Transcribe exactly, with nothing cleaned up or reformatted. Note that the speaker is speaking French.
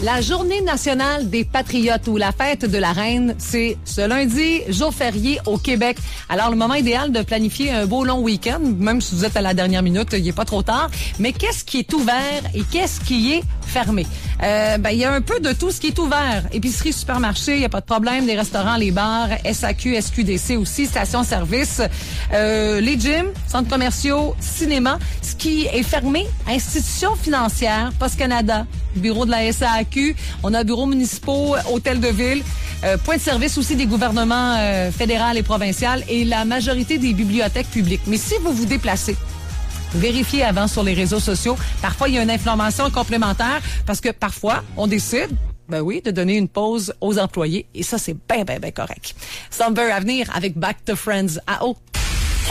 La Journée nationale des patriotes ou la fête de la reine, c'est ce lundi, jour férié au Québec. Alors, le moment idéal de planifier un beau long week-end, même si vous êtes à la dernière minute, il n'est pas trop tard. Mais qu'est-ce qui est ouvert et qu'est-ce qui est fermé? Euh, ben, il y a un peu de tout ce qui est ouvert. Épicerie, supermarché, il n'y a pas de problème. Les restaurants, les bars, S A Q, S Q D C aussi, stations-service, euh, les gyms, centres commerciaux, cinéma. Ce qui est fermé, institutions financières, Poste Canada, bureau de la S A Q, on a bureaux municipaux, hôtels de ville, euh, points de service aussi des gouvernements euh, fédéral et provincial et la majorité des bibliothèques publiques. Mais si vous vous déplacez, vérifiez avant sur les réseaux sociaux. Parfois, il y a une information complémentaire parce que parfois, on décide, ben oui, de donner une pause aux employés et ça, c'est bien, bien, bien correct. Summer à venir avec Back to Friends à eau.